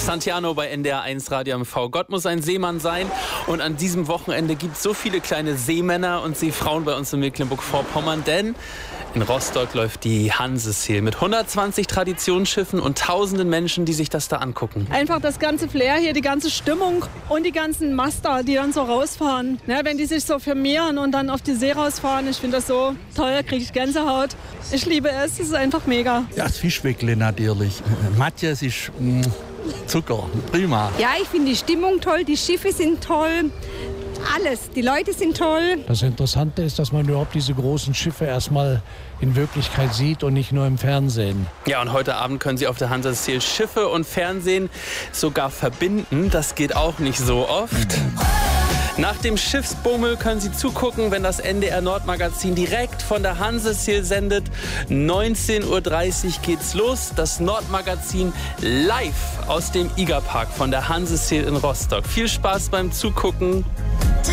Santiano bei NDR1 Radio MV. Gott muss ein Seemann sein. Und an diesem Wochenende gibt es so viele kleine Seemänner und Seefrauen bei uns in Mecklenburg-Vorpommern, denn in Rostock läuft die Hanse-Sail mit 120 Traditionsschiffen und tausenden Menschen, die sich das da angucken. Einfach das ganze Flair hier, die ganze Stimmung und die ganzen Master, die dann so rausfahren. Ne, wenn die sich so firmieren und dann auf die See rausfahren, ich finde das so toll, kriege ich Gänsehaut. Ich liebe es, es ist einfach mega. Ja, das Fischweckle natürlich. Matthias ist Zucker, prima. Ja, ich finde die Stimmung toll, die Schiffe sind toll. Alles, die Leute sind toll. Das Interessante ist, dass man überhaupt diese großen Schiffe erstmal in Wirklichkeit sieht und nicht nur im Fernsehen. Ja, und heute Abend können Sie auf der Hanse-Sail Schiffe und Fernsehen sogar verbinden. Das geht auch nicht so oft. Nach dem Schiffsbummel können Sie zugucken, wenn das NDR Nordmagazin direkt von der Hanse-Sail sendet. 19:30 Uhr geht's los. Das Nordmagazin live aus dem IGA Park von der Hanse-Sail in Rostock. Viel Spaß beim Zugucken.